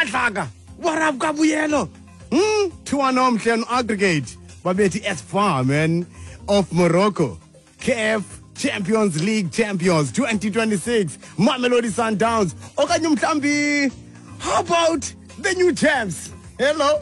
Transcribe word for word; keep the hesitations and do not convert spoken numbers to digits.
Madlaga, what up, Gabrielo? Hmm? two one omhle on aggregate. Babethi as far, man, of Morocco. K F Champions League champions twenty twenty-six. Mamelodi Sundowns. Okanye mhlambi. How about the new champs? Hello?